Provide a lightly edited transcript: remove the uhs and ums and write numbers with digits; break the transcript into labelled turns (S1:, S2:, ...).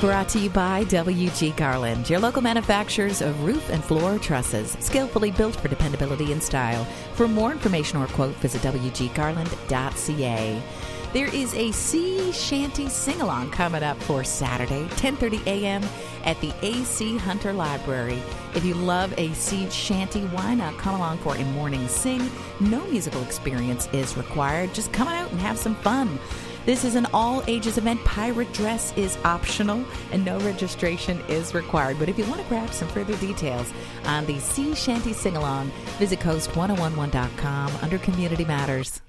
S1: Brought to you by W.G. Garland, your local manufacturers of roof and floor trusses, skillfully built for dependability and style. For more information or quote, visit wggarland.ca. There is a sea shanty sing-along coming up for Saturday, 10:30 a.m. at the A.C. Hunter Library. If you love a sea shanty, why not come along for a morning sing? No musical experience is required. Just come out and have some fun. This is an all-ages event. Pirate dress is optional, and no registration is required. But if you want to grab some further details on the Sea Shanty Sing-Along, visit coast1011.com under Community Matters.